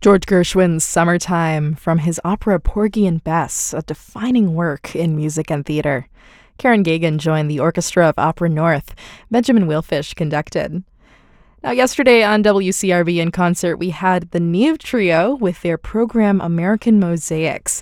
George Gershwin's Summertime from his opera Porgy and Bess, a defining work in music and theater. Karen Gagan joined the Orchestra of Opera North. Benjamin Wheelfish conducted. Now, yesterday on WCRB in concert, we had the Neve Trio with their program American Mosaics.